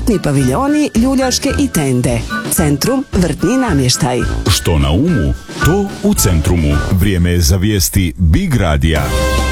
Vrtni paviljoni, ljuljaške i tende. Centrum, vrtni namještaj. Što na umu, to u Centrumu. Vrijeme je za vijesti Big Radija.